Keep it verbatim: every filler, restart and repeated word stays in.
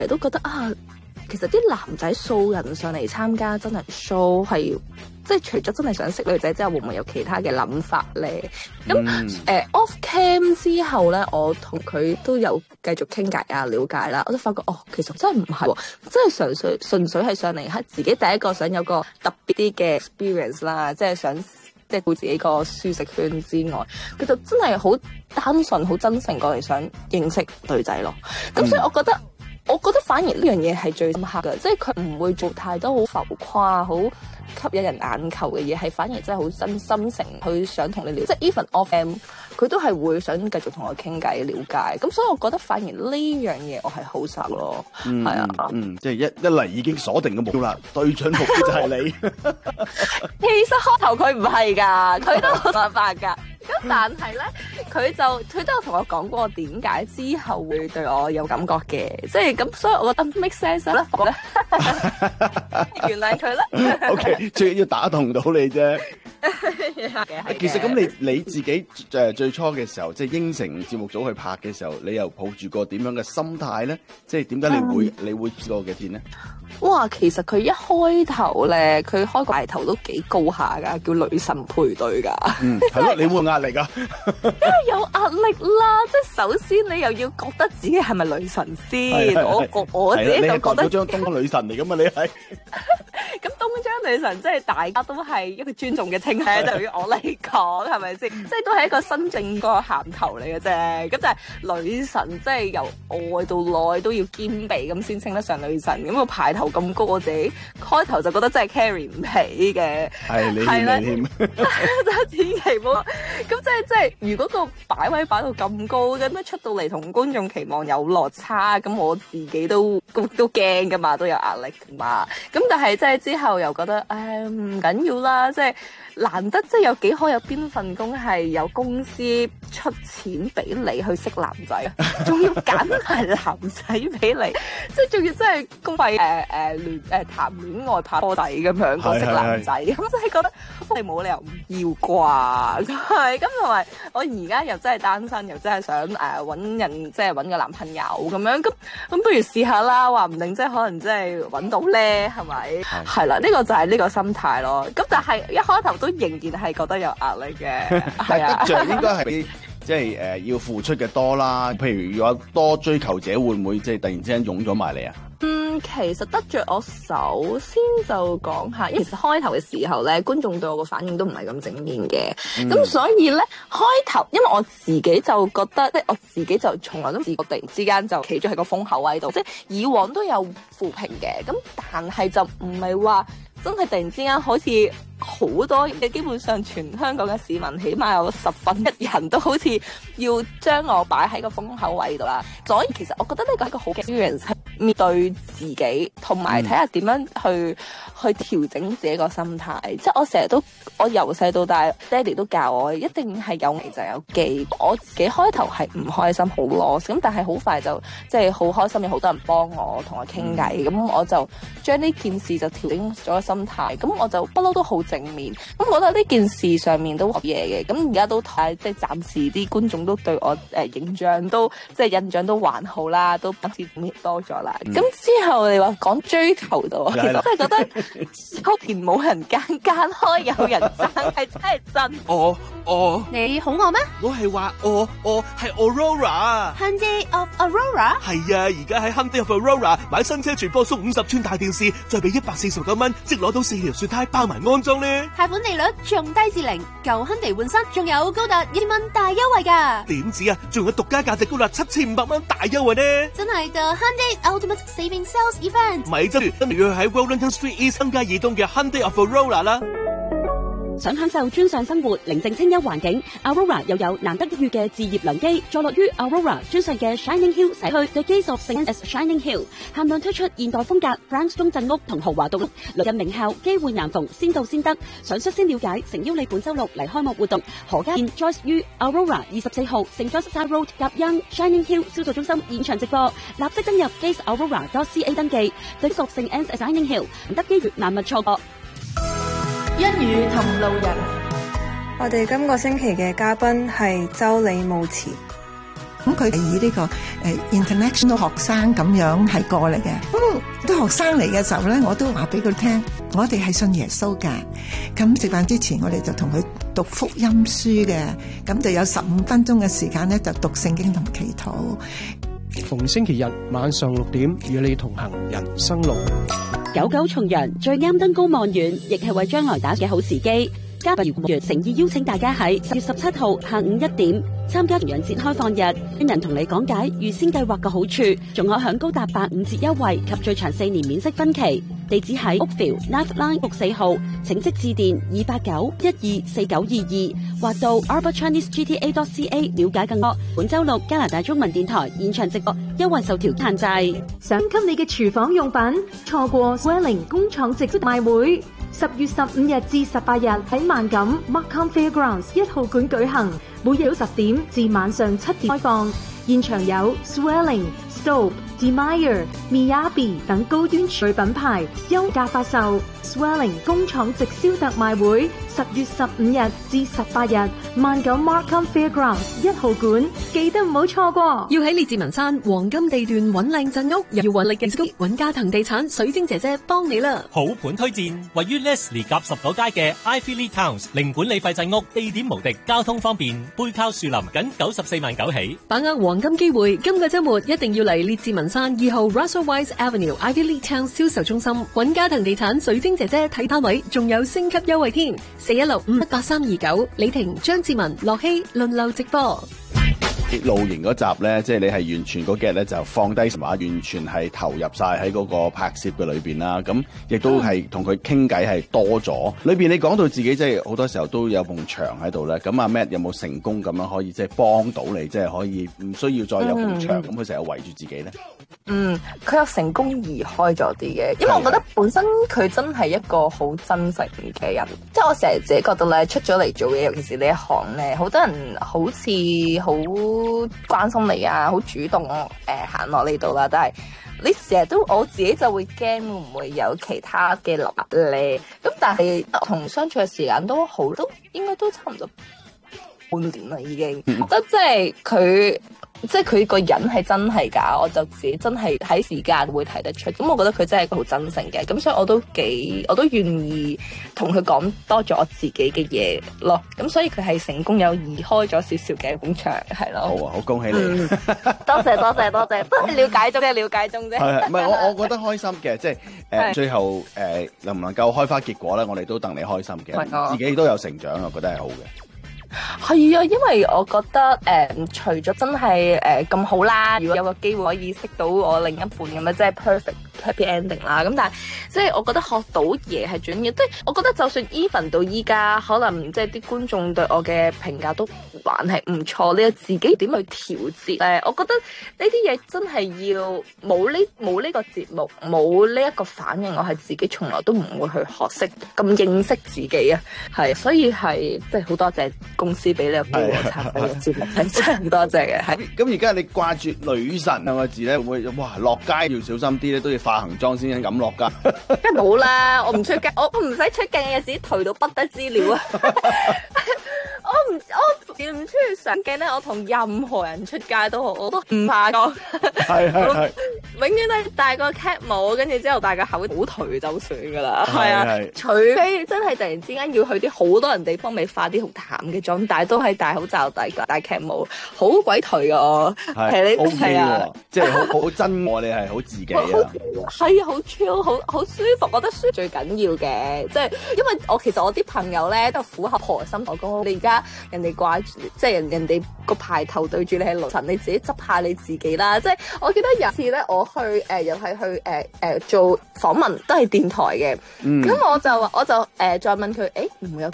都覺得啊，其實啲男仔素人上嚟參加真人 show 係，即係除咗真係想識女仔之後，會唔會有其他嘅諗法咧？咁誒、嗯呃、off cam 之後咧，我同佢都有繼續傾偈啊、了解啦，我都發覺哦，其實真係唔係喎，真係純粹純粹係上嚟係自己第一個想有個特別啲嘅 experience 啦，即係想即係顧自己個舒適圈之外，佢就真係好單純、好真誠過嚟想認識女仔咯。咁所以我覺得。嗯我覺得反而呢樣嘢係最深刻嘅，即係佢唔會做太多好浮誇、好吸引人眼球嘅嘢，係反而真係好真心誠去想同你聊。即係 even off cam，佢都係會想繼續同我傾偈了解。咁所以我覺得反而呢樣嘢我係好實咯，係、嗯、啊， 嗯，即係一一嚟已經鎖定嘅目標啦，對準目標就係你。 其實開頭佢唔係㗎，佢都冇辦法㗎。咁但係咧，佢就佢都有同我講過點解之後會對我有感覺嘅，即係咁，所以我覺得 make sense 啦，我咧原諒佢啦。 OK， 最緊要打動到你啫。其實咁你你自己誒最初嘅時候，即係應承節目組去拍嘅時候，你又抱住個點樣嘅心態咧？即係點解你會、嗯、你會知我嘅片咧？ 哇，其實佢一開頭咧，佢開個大頭都幾高下噶，叫女神配對噶。 嗯，係咯，你會有壓力噶？ 梗係有壓力啦！即係首先你又要覺得自己係咪女神先？我我我自己就覺得。你係張東女神嚟噶嘛？你係。咁東張女神即係大家都係一個尊重嘅稱呼，對於我嚟講係咪先？即係都係一個新政個銜頭嚟嘅啫。咁就係女神，即係由外到內都要兼備咁先稱得上女神。咁個排頭咁高，我自己開頭就覺得真係 carry 唔起嘅。係你添，你添，千祈唔好。咁即係即係，如果個擺位擺到咁高，咁樣出到嚟同觀眾期望有落差，咁我自己都都都驚噶嘛，都有壓力噶嘛。咁但係即係之後又覺得，誒唔緊要啦，即係難得，即係有幾可有邊份工係有公司出錢俾你去識男仔，仲要揀埋男仔俾你，即係仲要真係公費誒誒戀誒談戀愛拍拖仔咁樣個識男仔，咁真係覺得你冇理由唔要啩，係咁同埋我而家又真係單身，又真係想誒揾人，即係揾個男朋友咁樣，咁咁不如試下啦，話唔定即係可能真係揾到咧，係咪？係啦，呢個就係呢個心態咯。咁但係一開頭都仍然係覺得有壓力嘅，係啊。得着應該係比即係誒要付出嘅多啦。譬如有多追求者，會唔會即係突然之間湧咗埋嚟啊？ 嗯，其實得着我首先就講下，因為其實開頭嘅時候咧，觀眾對我個反應都唔係咁正面嘅，咁、嗯、所以咧開頭，因為我自己就覺得，即係我自己就從來都試過突然之間就企咗喺個風口位度，即係以往都有負評嘅，咁但係就唔係話真係突然之間好似好多嘅，基本上全香港嘅市民起碼有十分一人都好似要將我擺喺個風口位度啦，所以其實我覺得呢個係一個好嘅 experience，面對自己，同埋睇下點樣去、嗯、去調整自己個心態。即係我成日都，我由細到大，爹哋都教我，一定係有危就有機。我自己開頭係唔開心，好 loss，咁但係好快就即係好開心，有好多人幫我，同我傾偈，咁、嗯、我就將呢件事就調整咗個心態。咁我就不嬲都好正面。咁我覺得呢件事上面都好嘢嘅。咁而家都睇，即係暫時啲觀眾都對我誒、呃、形象都即係印象都還好啦，都不至多咗啦。咁、嗯、之後你話講追求度，其實真係覺得後田冇人間，間開有人爭，係真係真。 我我你好我咩？ 我係話我我係 Aurora。Hyundai of Aurora？ 係啊，而家喺 Hyundai of Aurora 買新車全貨送五十寸大電視，再俾一百四十九蚊，即攞到四條雪胎包埋安裝咧。 貸款利率仲低至零，舊 Hyundai 換新仲有高達一千蚊大優惠㗎。 點止啊？仲有獨家價值高達七千五百蚊大優惠呢！ 真係 The Hyundai Ultimate Saving Sales Event。 咪執住，跟住要喺 Wellington Street East 新界以東嘅 Hyundai of Aurora 啦。 想享受專上生活、寧靜清幽環境 ，Aurora 又有難得一遇嘅置業良機，坐落於 Aurora 專上嘅 Shining Hill 社區 ，The Gates of Saint Anne's Shining Hill， 限量推出現代風格 brownstone 鎮屋同豪華獨屋，六日名校，機會難逢，先到先得。想率先了解，誠邀你本周六嚟開幕活動，何家燕 Joyce 於 Aurora 二十四號 Saint John's Road 夾恩 Shining Hill 銷售中心現場直播，立即登入 gates aurora dot c a 登記 ，The Gates of Saint Anne's Shining Hill， 唔得機會難勿錯過。 一語同路人， 我哋今個星期嘅嘉賓係周李慕慈。 咁佢係以呢個誒 international 學生咁樣係過嚟嘅。咁啲學生嚟嘅時候咧，我都話俾佢聽，我哋係信耶穌㗎。咁食飯之前，我哋就同佢讀福音書嘅。咁就有十五分鐘嘅時間咧，就讀聖經同祈禱。 逢星期日晚上六點，與你同行人生路。 九九重陽最啱登高望遠，亦係為將來打嘅好時機。嘉賓姚月誠意邀請大家喺十月十七號下午一點參加重陽節開放日，專人同你講解預先計劃嘅好處，仲可享高達八五折優惠及最長四年免息分期。地址喺 Oakville Lifeline 六四號，請即致電二八九一二四九二二或到 Albert Chinese G T A dot C A 了解更多。本周六加拿大中文電台現場直播，優惠受條限制。 想給你嘅廚房用品錯過 Swelling 工廠直售賣會，十月十五日至十八日喺萬錦 Markham Fairgrounds 一號館舉行，每日十點至晚上七點開放。現場有 Swelling、Stope、Demeyer、Miyabi 等高端廚具品牌優價發售。Swelling 工廠直銷特賣會，十月十五日至十八日，萬九 Markham Fairgrounds 一號館，記得唔好錯過。 要喺列治文山黃金地段揾靚鎮屋，又要揾力嘅屋，揾嘉騰地產水晶姐姐幫你啦。 好盤推薦，位於 Leslie 夾十九街嘅 Ivy Lee Towns 零管理費鎮屋，地點無敵，交通方便，背靠樹林，僅九十四萬九起。 把握黃金機會，今個週末一定要嚟列治文山二號 Russell Wise Avenue Ivy Lee Towns 銷售中心揾嘉騰地產水晶姐姐睇攤位，仲有升級優惠添。四一六五八三二九，李婷、張志文、樂希輪流直播。 露營嗰集咧，即係你係完全嗰幾日咧就放低話，完全係投入晒喺嗰個拍攝嘅裏邊啦。咁亦都係同佢傾偈係多咗。裏邊你講到自己即係好多時候都有埲牆喺度咧。咁阿 Matt 有冇成功咁樣可以即係幫到你，即係可以唔需要再有埲牆咁佢成日圍住自己咧？ 嗯，佢有成功移開咗啲嘅，因為我覺得本身佢真係一個好真誠嘅人。即係我成日自己覺得咧，出咗嚟做嘢，尤其是呢一行咧，好多人好似好關心你啊，好主動誒行落呢度啦，但係你成日都我自己就會驚會唔會有其他嘅諗法咧。咁但係同相處嘅時間都好，都應該都差唔多半年啦已經。我覺得即係佢。即係佢個人係真係㗎，我就自己真係喺時間會睇得出。咁我覺得佢真係一個好真誠嘅，咁所以我都幾我都願意同佢講多咗我自己嘅嘢咯。咁所以佢係成功有移開咗少少嘅埲牆，係咯。 好啊，好恭喜你！ 嗯、多謝多謝多謝，都係了解中啫，了解中啫。 係唔係我我覺得開心嘅，即係誒、呃、最後誒、呃、能唔能夠開花結果咧？我哋都戥你開心嘅，自己都有成長，我覺得係好嘅。 係啊，因為我覺得誒、呃，除咗真係誒咁好啦，如果有個機會可以識到我另一半咁樣，即係 perfect happy ending 啦。咁但係即係我覺得學到嘢係最緊要，即係我覺得就算 even 到依家，可能即係啲觀眾對我嘅評價都還係唔錯。你自己點去調節咧？我覺得呢啲嘢真係要冇呢冇呢個節目，冇呢一個反應，我係自己從來都唔會去學識咁認識自己啊。係，所以係即係好多謝公司俾你個機會參加呢個節目，係真係好多謝嘅。係咁而家你掛住女神兩個字咧，會唔會哇落街要小心啲咧，都要化行妝先敢落街？ 梗係冇啦，我唔出街，我唔使出鏡嘅日子頹到不得之了啊！我唔我唔出去上鏡咧，我同任何人出街都好，我都唔怕講。 係係係， 永遠都係戴個 cap 帽，跟住之後戴個口好頹就算噶啦。係啊，除非真係突然之間要去啲好多人地方，咪化啲好淡嘅妝，但係都係戴口罩、戴戴 cap 帽，好鬼頹噶我。係你係啊， 即係好好真我，你係好自己啊。 係啊，好 chill， 好好舒服，我覺得舒服最緊要嘅，即係因為我其實我啲朋友咧都苦口婆心我講，你而家人哋掛住，即係人人哋個牌頭對住你係女神，你自己執下你自己啦。即係我記得有次咧，我去誒、呃、又係去誒誒、呃呃、做訪問，都係電台嘅。咁、嗯、我就話我就誒、呃、再問佢，誒唔會有